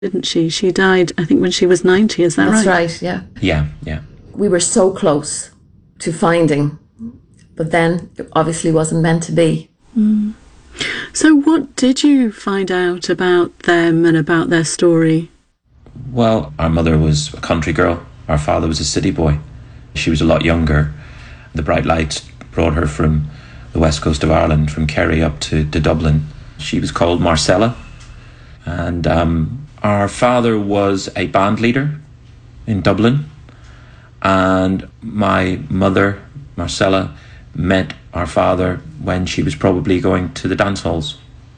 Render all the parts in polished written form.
didn't she? She died, I think, when she was 90, is that right? That's right, yeah. Yeah. We were so close to finding, but then it obviously wasn't meant to be. Mm. So what did you find out about them and about their story? Well, our mother was a country girl. Our father was a city boy. She was a lot younger. The bright lights brought her from the west coast of Ireland, from Kerry up to Dublin. She was called Marcella. And our father was a band leader in Dublin. And my mother, Marcella, met our father when she was probably going to the dance halls.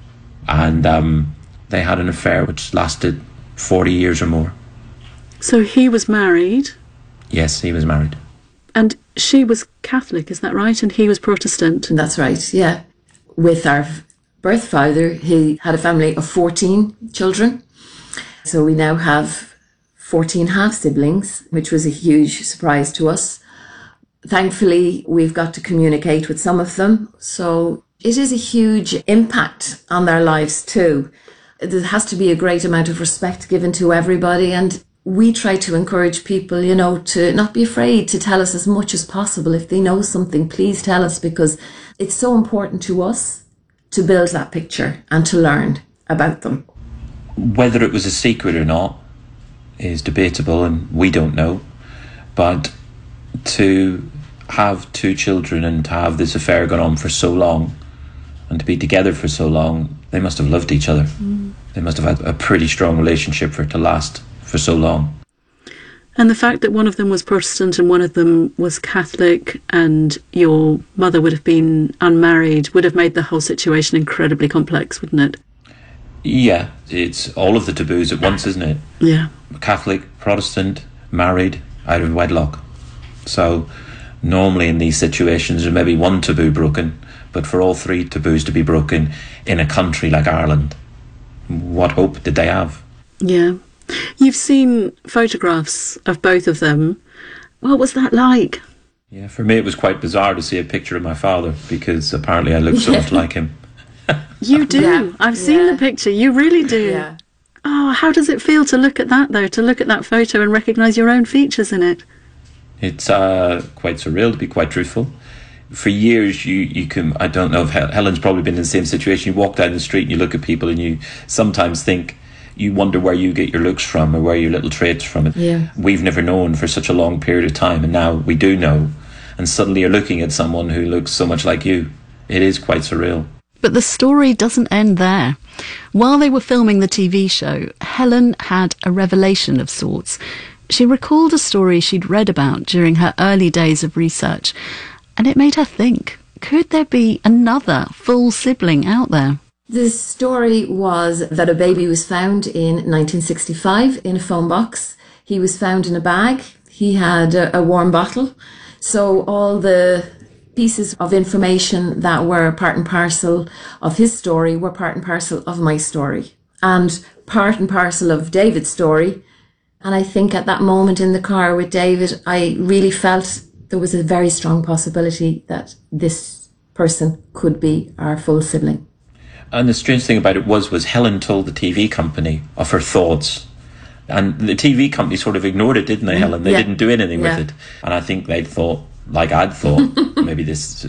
And they had an affair which lasted 40 years or more. So he was married? Yes, he was married. And she was Catholic, is that right? And he was Protestant? That's right, yeah. With our birth father, he had a family of 14 children. So we now have 14 half-siblings, which was a huge surprise to us. Thankfully, we've got to communicate with some of them. So it is a huge impact on their lives too. There has to be a great amount of respect given to everybody. And we try to encourage people, to not be afraid to tell us as much as possible. If they know something, please tell us, because it's so important to us to build that picture and to learn about them. Whether it was a secret or not is debatable, and we don't know. But to have two children and to have this affair going on for so long and to be together for so long, they must have loved each other. They must have had a pretty strong relationship for it to last for so long. And the fact that one of them was Protestant and one of them was Catholic, and your mother would have been unmarried, would have made the whole situation incredibly complex, wouldn't it? Yeah, it's all of the taboos at once, isn't it? Yeah. Catholic, Protestant, married, out of wedlock. So normally in these situations there may be one taboo broken, but for all three taboos to be broken in a country like Ireland, what hope did they have? Yeah. You've seen photographs of both of them. What was that like? Yeah, for me it was quite bizarre to see a picture of my father, because apparently I look so much like him. You do. Yeah. I've seen the picture. You really do. Yeah. Oh, how does it feel to look at that, though? To look at that photo and recognise your own features in it? It's quite surreal, to be quite truthful. For years, you can... I don't know if Helen's probably been in the same situation. You walk down the street and you look at people and you sometimes think... You wonder where you get your looks from or where your little traits from. Yeah. We've never known for such a long period of time, and now we do know. And suddenly you're looking at someone who looks so much like you. It is quite surreal. But the story doesn't end there. While they were filming the TV show, Helen had a revelation of sorts. She recalled a story she'd read about during her early days of research, and it made her think, could there be another full sibling out there? The story was that a baby was found in 1965 in a phone box. He was found in a bag. He had a warm bottle. So all the pieces of information that were part and parcel of his story were part and parcel of my story and part and parcel of David's story. And I think at that moment in the car with David, I really felt there was a very strong possibility that this person could be our full sibling. And the strange thing about it was Helen told the TV company of her thoughts. And the TV company sort of ignored it, didn't they, Helen? They didn't do anything with it. And I think they'd thought, like I'd thought, maybe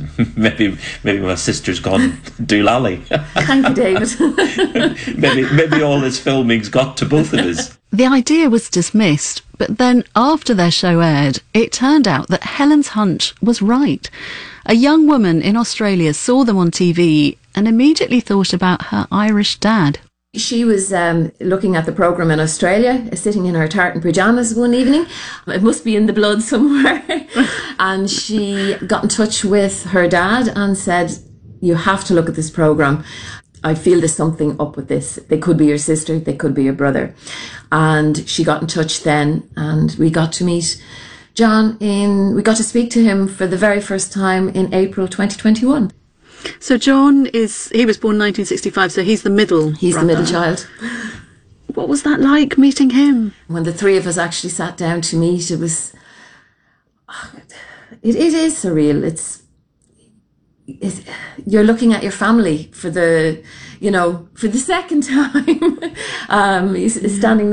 my sister's gone doolally. Thank you, David. maybe all this filming's got to both of us. The idea was dismissed, but then after their show aired, it turned out that Helen's hunch was right. A young woman in Australia saw them on TV and immediately thought about her Irish dad. She was looking at the programme in Australia, sitting in her tartan pyjamas one evening. It must be in the blood somewhere. And she got in touch with her dad and said, you have to look at this programme. I feel there's something up with this. They could be your sister, they could be your brother. And she got in touch then, and we got to meet John we got to speak to him for the very first time in April 2021. So John he was born 1965, so he's the middle He's brother. the middle child. What was that like, meeting him? When the three of us actually sat down to meet, it is surreal. you're looking at your family for the second time. Standing